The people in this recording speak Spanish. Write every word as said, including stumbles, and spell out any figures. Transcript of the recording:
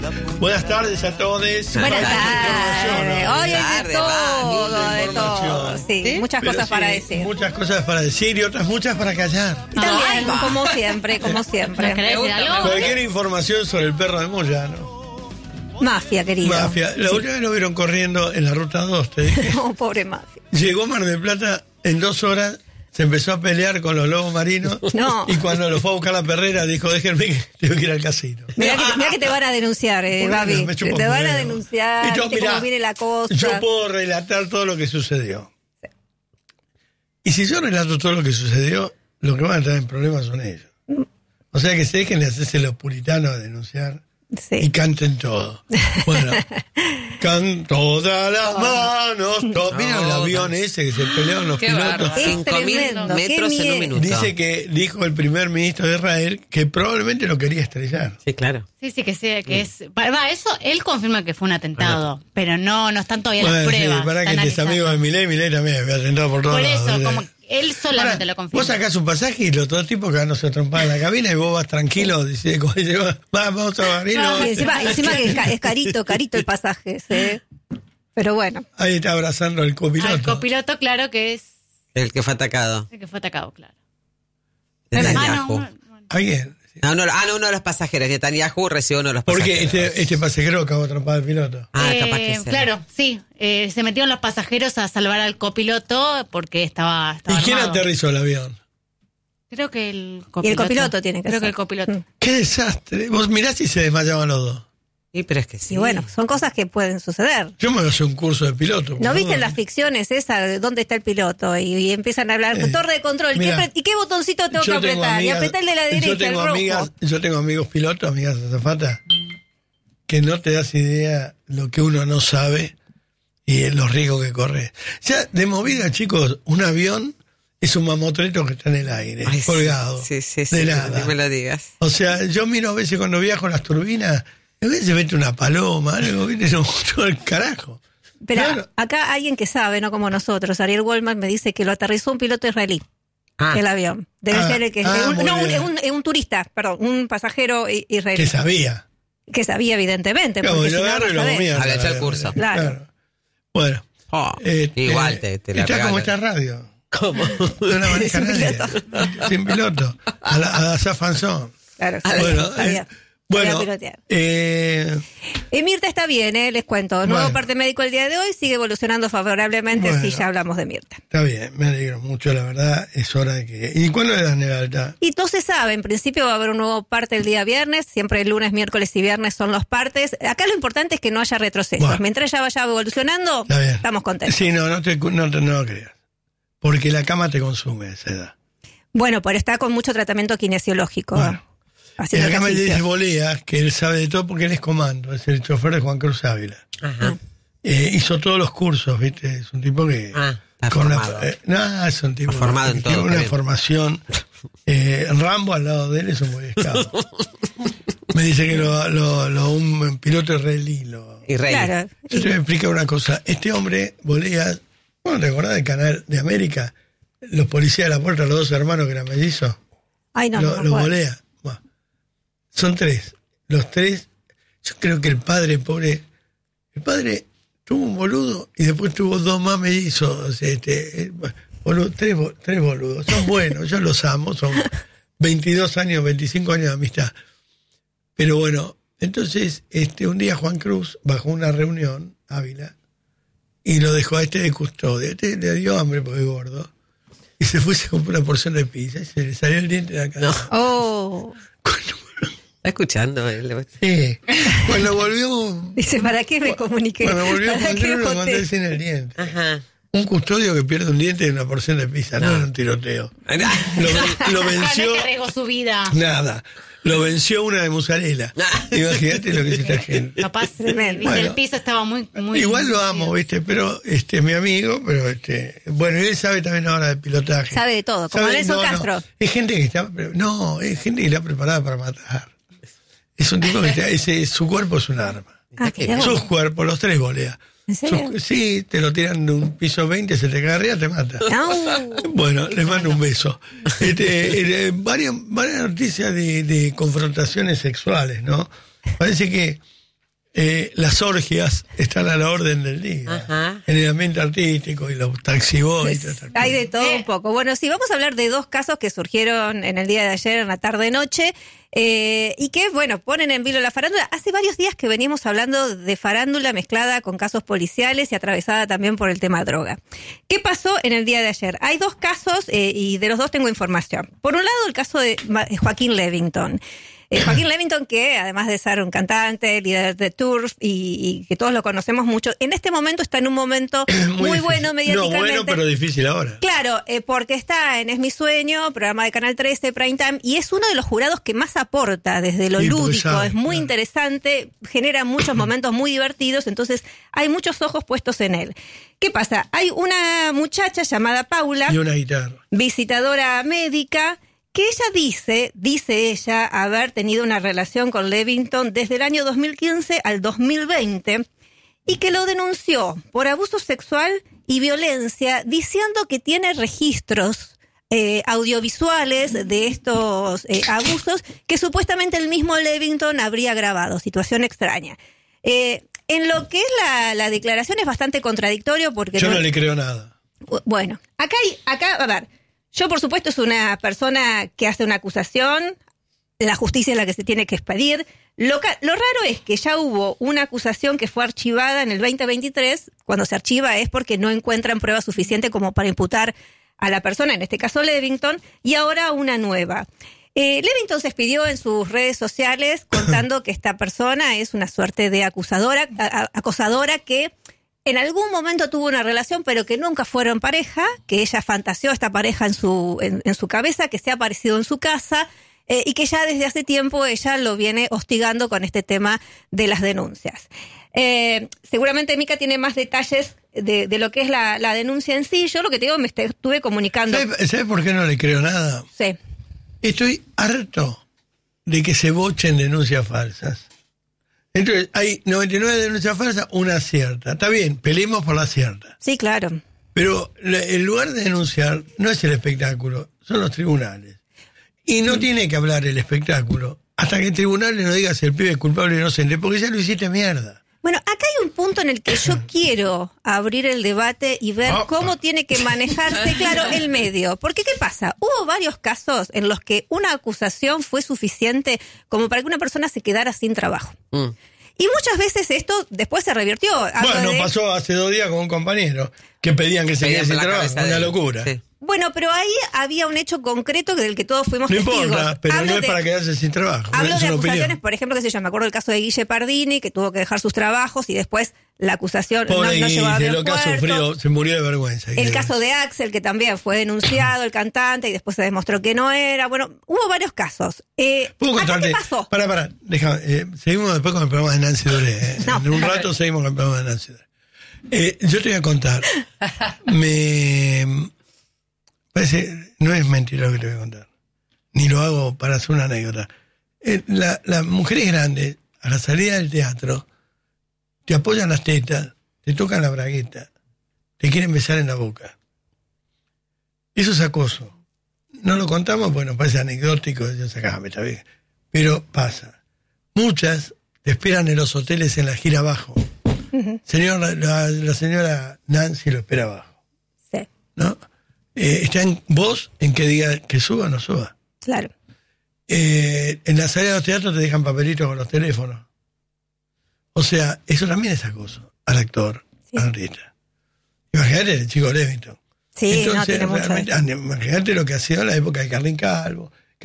Buenas tardes a todos. Buenas tardes. Hoy hay de todo, de todo. Sí, ¿Sí? muchas Pero cosas sí, para decir. Muchas cosas para decir y otras muchas para callar. Y también, como siempre, como siempre. Cualquier información sobre el perro de Moyano. Mafia, querido. Mafia. La Sí. última vez lo vieron corriendo en la ruta dos, te dije. No, pobre Mafia. Llegó a Mar del Plata en dos horas. Se empezó a pelear con los lobos marinos. No. Y cuando lo fue a buscar la perrera, dijo: déjenme que tengo que ir al casino. Mirá que, mirá que te van a denunciar, eh, Bueno, Babi. me Te, chupa te un van a huevo. denunciar. Y yo, ¿Viste mirá, cómo viene la cosa? Yo puedo relatar todo lo que sucedió. Y si yo relato todo lo que sucedió, lo que van a estar en problemas son ellos. O sea que se dejen de hacerse los puritanos a denunciar. Sí. Y canten todo. Bueno, can todas las manos. To ¿Vieron el avión ese que se pelearon los Qué pilotos? bárbaro. Es Cinco mil tremendo, metros qué en un miedo. minuto. Dice que dijo el primer ministro de Israel que probablemente lo quería estrellar. Sí, claro. Sí, sí, que sea, que es. Va, eso él confirma que fue un atentado, pero no, no están todavía las Bueno, pruebas. sí, para que están este es amigo de analizando. Milei, Milei también había atentado por todos Por lados. eso, ¿verdad? como él solamente Ahora, lo confirma. vos sacás un pasaje y los dos tipos quedándose trompados en la cabina y vos vas tranquilo, dice, como dice, va, vamos a abrirlo. Y encima, encima que es, ca- es carito, carito el pasaje, ¿sí? Pero bueno. Ahí está abrazando al copiloto. Al copiloto, claro que es El que fue atacado. el que fue atacado, claro. Netanyahu. Ah, no, no, no. ¿Alguien? Ah, no, ah, no, uno de los pasajeros. Netanyahu recibió uno de los Porque pasajeros. este, este pasajero acabó atrapado al piloto. Ah, Eh, capaz que sea. claro, sí. Eh, se metieron los pasajeros a salvar al copiloto porque estaba, estaba ¿Y quién armado. aterrizó el avión? Creo que el copiloto. Y el copiloto tiene que Creo ser. que el copiloto. Mm. ¡Qué desastre! Vos mirás si se desmayaban los dos. Sí, pero es que sí. Y bueno, son cosas que pueden suceder. Yo me voy a hacer un curso de piloto. ¿No boludo. viste en las ficciones esa de dónde está el piloto? Y, y empiezan a hablar, Eh, torre de control, ¿qué mirá, apre- ¿y qué botoncito tengo Yo que tengo apretar? amigas- y apretar el de la derecha, yo tengo el rojo. amigas, yo tengo amigos pilotos, amigas azafatas, que no te das idea lo que uno no sabe y los riesgos que corre. Ya, de movida, chicos, un avión es un mamotreto que está en el aire, Ay, sí, colgado, Sí, sí, sí. de sí, nada. no me lo digas. O sea, yo miro a veces cuando viajo en las turbinas, a veces mete una paloma, algo, ¿viste? No, todo el carajo. Pero Claro. acá alguien que sabe, no como nosotros, Ariel Goldman me dice que lo aterrizó un piloto israelí, Ah, el avión. Debe Ah, ser el que... ah, un- muy no, un, bien. un- un turista, perdón, un pasajero i- israelí. Que sabía. Que sabía, evidentemente. Como Porque yo si no, agarro y no lo sabés. comía. Había hecho el curso. Claro. Bueno. oh, este, igual te, te la está como regalo. esta radio. ¿Cómo? No la maneja Sin nadie. piloto. Sin piloto. A la, a la Zafanzón. Claro, Ah, sabía, Bueno, sabía, eh, bueno, sabía pilotear. eh, Y Mirta está bien, eh, les cuento. Nuevo Bueno. parte médico el día de hoy, sigue evolucionando favorablemente, Bueno. si ya hablamos de Mirta. está bien, me alegro mucho, la verdad, es hora de que... ¿Y cuándo le dan el alta? Y no se sabe, en principio va a haber un nuevo parte el día viernes, siempre el lunes, miércoles y viernes son los partes. Acá lo importante es que no haya retrocesos. Bueno. Mientras ella vaya evolucionando, Está bien. estamos contentos. Sí, no, no te, no te no lo creas. Porque la cama te consume a esa edad. Bueno, pero está con mucho tratamiento kinesiológico. Bueno. Y Haciendo acá me dice ejercicios. Bolea, que él sabe de todo porque él es comando, es el chofer de Juan Cruz Ávila. Ajá. Eh, hizo todos los cursos, ¿viste? Es un tipo que... Ah, está con una- formado. eh, no, es un tipo Está formado que en tiene todo, una está bien. formación. Eh, Rambo al lado de él es un boy scout. Me dice que lo, lo, lo- un piloto israelí lo... Y rey. Claro. Yo te voy a explicar una cosa. Este hombre, Bolea, ¿bueno te acordás del canal de América? Los policías de la puerta, los dos hermanos que eran mellizos. Ay, no, Lo- no, los bueno. Bolea. Bueno, son tres. Los tres, yo creo que el padre, pobre, el padre tuvo un boludo y después tuvo dos más mellizos. O sea, este, eh, boludo, tres, bo- tres boludos. Son buenos, yo los amo, son veintidós años, veinticinco años de amistad. Pero bueno, entonces este un día Juan Cruz bajó a una reunión, Ávila, y lo dejó a este de custodia. Este le dio hambre porque es gordo. Y se fue y se compró una porción de pizza y se le salió el diente de la cabeza. Oh. Está escuchando él. Sí. Cuando volvió, Dice, ¿para qué me comuniqué? cuando volvió ¿Para Juan qué Cruz lo voté? encontré sin el diente. Ajá. Un custodio que pierde un diente en una porción de pizza, no, No. en un tiroteo. Lo, ven- lo venció, No es que arriesgó su vida. nada. Lo venció una de mozzarella. Imagínate lo que es esta gente. Capaz, Tremendo. viste, Bueno. el piso estaba muy... muy Igual lo muy- amo, ¿viste? Pero este es mi amigo, pero este bueno, él sabe también ahora de pilotaje. Sabe de todo, como Sabe- Nelson no, no. Castro. Es gente que está, no, es gente que está preparada para matar. Es un tipo que está, ese, su cuerpo es un arma. Ah, mirá vos. Sus cuerpos, los tres Bolea. ¿En serio? Sus- sí, te lo tiran de un piso veinte, se te cae arriba, te mata. No. Bueno, les mando un beso. Este, eh, varias, varias noticias de, de confrontaciones sexuales, ¿no? Parece que eh, las orgias están a la orden del día. Ajá. En el ambiente artístico y los taxiboys. Pues, hay de todo un poco. Bueno, sí, vamos a hablar de dos casos que surgieron en el día de ayer, en la tarde-noche, eh, y que, bueno, ponen en vilo la farándula. Hace varios días que veníamos hablando de farándula mezclada con casos policiales y atravesada también por el tema droga. ¿Qué pasó en el día de ayer? Hay dos casos eh, y de los dos tengo información. Por un lado, el caso de Joaquín Levington. Eh, Joaquín Levington, que además de ser un cantante, líder de Turf y, y que todos lo conocemos mucho, en este momento está en un momento muy, muy bueno mediáticamente. No, bueno, pero difícil ahora. Claro, eh, porque está en Es mi sueño, programa de Canal trece, Prime Time, y es uno de los jurados que más aporta desde lo Sí, lúdico, sabe, es muy claro. interesante, genera muchos momentos muy divertidos, entonces hay muchos ojos puestos en él. ¿Qué pasa? Hay una muchacha llamada Paula, Y una guitarra. visitadora médica, que ella dice, dice ella, haber tenido una relación con Levington desde el año dos mil quince al dos mil veinte y que lo denunció por abuso sexual y violencia, diciendo que tiene registros eh, audiovisuales de estos eh, abusos que supuestamente el mismo Levington habría grabado. Situación extraña. Eh, en lo que es la, la declaración es bastante contradictorio porque... Yo no, no le creo nada. Bueno, acá hay, acá, a ver... Yo, por supuesto, es una persona que hace una acusación, la justicia es la que se tiene que expedir. Lo, ca- lo raro es que ya hubo una acusación que fue archivada en el veinte veintitrés. Cuando se archiva es porque no encuentran prueba suficiente como para imputar a la persona, en este caso Levington, y ahora una nueva. Eh, Levington se expidió en sus redes sociales contando que esta persona es una suerte de acusadora, a- a- acosadora que... en algún momento tuvo una relación, pero que nunca fueron pareja, que ella fantaseó esta pareja en su, en, en su cabeza, que se ha aparecido en su casa, eh, y que ya desde hace tiempo ella lo viene hostigando con este tema de las denuncias. Eh, seguramente Mica tiene más detalles de, de lo que es la, la denuncia en sí. Yo lo que te digo, me est- estuve comunicando. ¿Sabe, sabe por qué no le creo nada? Sí. Estoy harto de que se bochen denuncias falsas. Entonces, hay noventa y nueve denuncias falsas, una cierta. Está bien, peleemos por la cierta. Sí, claro. Pero la- el lugar de denunciar no es el espectáculo, son los tribunales. Y no tiene que hablar el espectáculo hasta que el tribunal le no diga si el pibe es culpable o inocente, porque ya lo hiciste mierda. Bueno, acá hay un punto en el que yo quiero abrir el debate y ver Ah. cómo tiene que manejarse, claro, el medio. Porque, ¿qué pasa? Hubo varios casos en los que una acusación fue suficiente como para que una persona se quedara sin trabajo. Mm. Y muchas veces esto después se revirtió. Hablo Bueno, de- pasó hace dos días con un compañero que pedían que se Pedían quede sin por la trabajo, cabeza una de él. locura. Sí. Bueno, pero ahí había un hecho concreto del que todos fuimos No testigos. importa, pero Hablo no es de- para quedarse sin trabajo. Hablo es de una acusaciones, opinión. por ejemplo, qué sé yo, me acuerdo del caso de Guille Pardini, que tuvo que dejar sus trabajos y después la acusación no, Pobre no llegó a Guille, buen lo que ha puerto. sufrido, se murió de vergüenza. El Guille. caso de Axel, que también fue denunciado, el cantante, y después se demostró que no era. Bueno, hubo varios casos. Eh, ¿Puedo ¿acá contarte? ¿Qué pasó? Pará, pará, déjame, eh, seguimos después con el programa de Nancy Doré. eh. No. En un rato seguimos con el programa de Nancy Doré. Eh, yo te voy a contar. Me parece, no es mentira lo que te voy a contar. Ni lo hago para hacer una anécdota. Eh, la- las mujeres grandes, a la salida del teatro, te apoyan las tetas, te tocan la bragueta, te quieren besar en la boca. Eso es acoso. No lo contamos, bueno, parece anecdótico, yo sacaba, está bien. Pero pasa. Muchas te esperan en los hoteles en la gira abajo. Señor, la, la- la señora Nancy lo espera abajo, Sí, ¿no? Eh, está en vos en que diga que suba o no suba. claro. Eh, en la salida de los teatros te dejan papelitos con los teléfonos. O sea, eso también es acoso al actor, Sí. al artista. Imagínate el chico Levington. Sí, no Entonces, tiene mucho. realmente, ah, imagínate lo que ha sido en la época de Carlín Calvo,